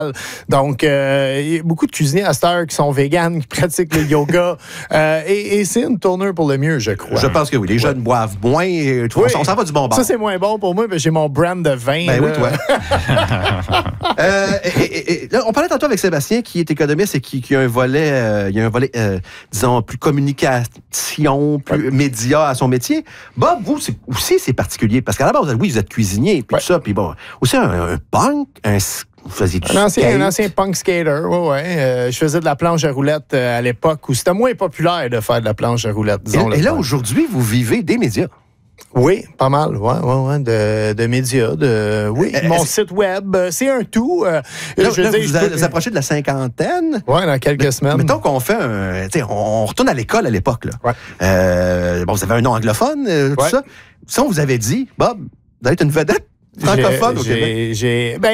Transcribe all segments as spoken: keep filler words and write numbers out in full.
Donc, euh, il y a beaucoup de cuisiniers à cette heure qui sont véganes, qui pratiquent le yoga. euh, et, et c'est une tournure pour le mieux, je crois. Je pense que oui. Les jeunes ouais. boivent moins. Et, oui. On s'en va du bon bord. Ça, c'est moins bon pour moi, mais j'ai mon brand de vin. Ben là. oui, toi. euh, et, et, et, là, on parlait tantôt avec Sébastien, qui est économiste et qui, qui a un volet, euh, il y a un volet, euh, disons, plus communication, plus ouais. média à son métier. Bob, vous c'est, aussi, c'est particulier. Parce qu'à la base, oui, vous êtes cuisinier, puis ouais. tout ça. Puis bon, aussi un, un punk, un... Vous faisiez du un, ancien, skate. un ancien punk skater, oui, oui. Euh, je faisais de la planche à roulettes euh, à l'époque où c'était moins populaire de faire de la planche à roulettes, disons. Et, et là, aujourd'hui, vous vivez des médias. Oui, pas mal, oui, oui, oui, de, de médias, de, oui, euh, mon site web, c'est un tout. Euh, là, je là, dire, vous, je peux... vous approchez de la cinquantaine. Oui, dans quelques mais, semaines. Mettons qu'on fait un... Tu sais, on retourne à l'école à l'époque, là. Ouais. Euh, bon, vous avez un nom anglophone, euh, tout ouais. ça. Si on vous avait dit, Bob, vous allez être une vedette francophone au Québec. J'ai, ben,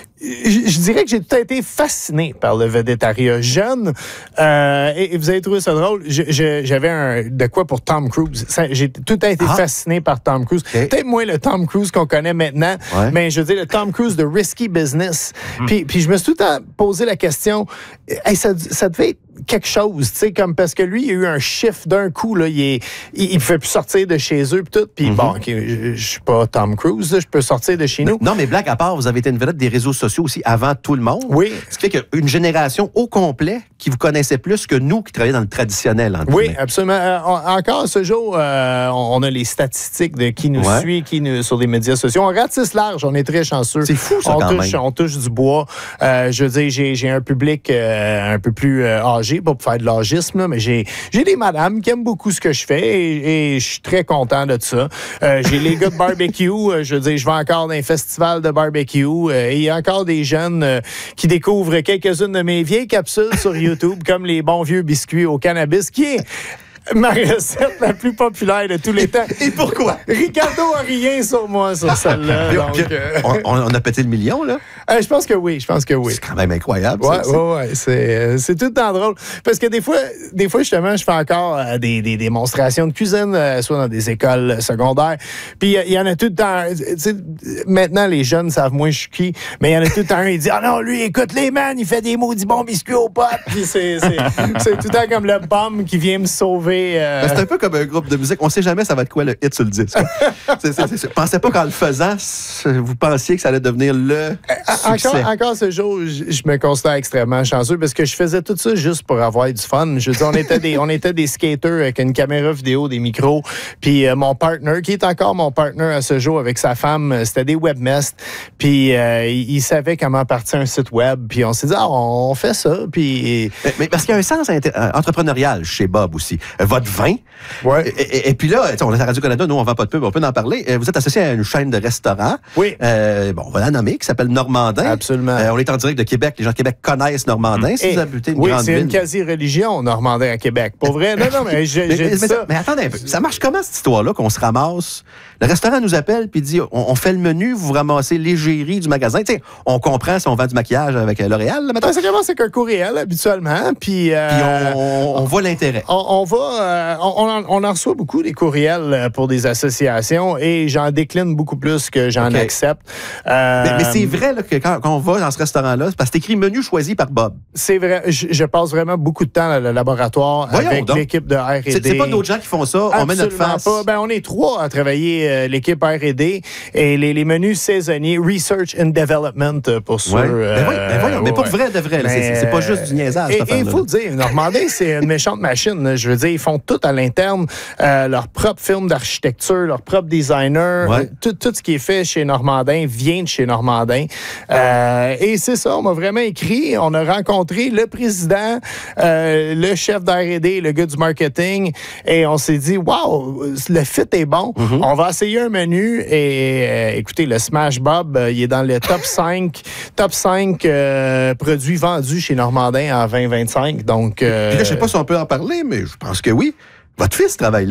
je, je dirais que j'ai tout été fasciné par le vedettariat jeune. Euh, et, et vous avez trouvé ça drôle. Je, je, j'avais un de quoi pour Tom Cruise. Ça, j'ai tout été ah. fasciné par Tom Cruise. Okay. Peut-être moins le Tom Cruise qu'on connaît maintenant, ouais. mais je veux dire le Tom Cruise de Risky Business. Mm. Puis, puis je me suis tout le temps posé la question, hey, ça, ça devait être quelque chose, tu sais, comme parce que lui, il a eu un chiffre d'un coup, là, il est, il, il fait plus sortir de chez eux, puis tout, puis mm-hmm. bon, okay, je, je suis pas Tom Cruise, là, je peux sortir de chez nous. Non, mais blague à part, vous avez été une vedette des réseaux sociaux aussi avant tout le monde. Oui. Ce qui fait qu'une génération au complet qui vous connaissait plus que nous qui travaillions dans le traditionnel. Oui, absolument. Euh, on, encore à ce jour, euh, on, on a les statistiques de qui nous ouais. suit, qui nous sur les médias sociaux. On ratisse large, on est très chanceux. C'est fou, ça, on quand touche, même. On touche du bois. Euh, je veux dire, j'ai, j'ai un public euh, un peu plus euh, âgé, pas pour faire de l'âgisme, là, mais j'ai, j'ai des madames qui aiment beaucoup ce que je fais et, et je suis très content de ça. Euh, j'ai les gars de barbecue. euh, je veux dire, je vais encore dans un festival de barbecue euh, et il y a encore des jeunes euh, qui découvrent quelques-unes de mes vieilles capsules sur YouTube, comme les bons vieux biscuits au cannabis, qui est ma recette la plus populaire de tous les temps. Et pourquoi? Ricardo a rien sur moi, sur celle-là. Puis, donc, puis, euh... on, on a pété le million, là? Euh, je pense que oui, je pense que oui. C'est quand même incroyable. Ouais, ça, ouais, ouais. C'est, c'est tout le temps drôle. Parce que des fois, des fois justement, je fais encore euh, des, des démonstrations de cuisine, euh, soit dans des écoles secondaires. Puis il y, y en a tout le temps. Tu sais, maintenant, les jeunes savent moins je suis qui, mais il y en a tout le temps un, il dit ah non, lui, écoute les man, il fait des maudits bons biscuits aux potes. Puis c'est, c'est, c'est tout le temps comme le bum qui vient me sauver. Euh... Ben, c'est un peu comme un groupe de musique. On sait jamais ça va être quoi le hit sur le disque. c'est, c'est, c'est, c'est, pensez pas qu'en le faisant, vous pensiez que ça allait devenir le succès. Encore, encore ce jour, je, je me considère extrêmement chanceux parce que je faisais tout ça juste pour avoir du fun. Je veux dire, on était des, on était des skaters avec une caméra vidéo, des micros. Puis euh, mon partner, qui est encore mon partner à ce jour avec sa femme, c'était des webmestres. Puis euh, il, il savait comment partir un site web. Puis on s'est dit, ah, on fait ça. Puis... Mais, mais parce qu'il y a un sens inter- entrepreneurial chez Bob aussi. Votre vin. Ouais. Et, et, et puis là, on est à Radio-Canada, nous, on ne vend pas de pub, on peut en parler. Vous êtes associé à une chaîne de restaurants. Oui. Euh, bon, on va la nommer, qui s'appelle Normandin. Absolument. Euh, on est en direct de Québec. Les gens de Québec connaissent Normandin. Mmh. Si et, vous habitez une oui, grande ville. Oui, c'est une quasi-religion, Normandin, à Québec. Pour vrai? Non, non, mais j'ai, mais, j'ai dit mais, ça. Mais attendez un peu. Ça marche comment, cette histoire-là, qu'on se ramasse? Le restaurant nous appelle puis dit, on, on fait le menu, vous ramassez l'égérie du magasin. Tu sais, on comprend si on vend du maquillage avec L'Oréal. Là, ben, ça commence avec un courriel, habituellement. Puis, euh, puis on, on voit l'intérêt. On, on va... Euh, on, on, on en reçoit beaucoup des courriels pour des associations et j'en décline beaucoup plus que j'en okay. accepte. Euh, mais, mais c'est vrai là, que quand, quand on va dans ce restaurant-là, c'est parce que c'est écrit menu choisi par Bob. C'est vrai. Je, je passe vraiment beaucoup de temps dans le laboratoire Voyons avec donc. l'équipe de R et D. C'est, c'est pas d'autres gens qui font ça. Absolument on met notre face. Pas. Ben, on est trois à travailler euh, l'équipe R et D et les, les menus saisonniers, Research and Development pour sûr. Ouais. Euh, ben oui, ben voyons, mais ouais. pas de vrai, de vrai. Mais, c'est, c'est pas juste du niaisage. Et il faut le dire, Normandin, c'est une méchante machine. Je veux dire, ils font tout à l'interne, euh, leur propre film d'architecture, leur propre designer. Ouais. Euh, tout, tout ce qui est fait chez Normandin vient de chez Normandin. Euh, et c'est ça, on m'a vraiment écrit. On a rencontré le président, euh, le chef d'R et D, le gars du marketing, et on s'est dit, wow, le fit est bon. Mm-hmm. On va essayer un menu et euh, écoutez, le Smash Bob, euh, il est dans le top cinq, top cinq euh, produits vendus chez Normandin en vingt vingt-cinq. Donc, euh, Puis là, je sais pas si on peut en parler, mais je pense que oui. Votre fils travaille là.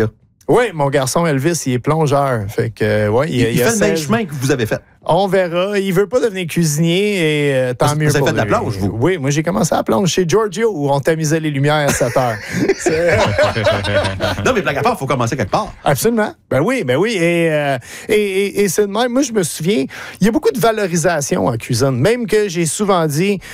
Oui, mon garçon Elvis, il est plongeur. Fait que, ouais, il, Il, il, il fait a le même seize chemin que vous avez fait. On verra. Il veut pas devenir cuisinier et euh, tant Vous- mieux vous avez pour fait de la lui. plonge, vous? Oui, moi j'ai commencé à plonger chez Giorgio où on tamisait les lumières à sept heures. C'est- Non, mais blague à part, il faut commencer quelque part. Absolument. Ben oui, ben oui. Et, euh, et, et, et c'est de même. Moi, je me souviens, il y a beaucoup de valorisation en cuisine. Même que j'ai souvent dit,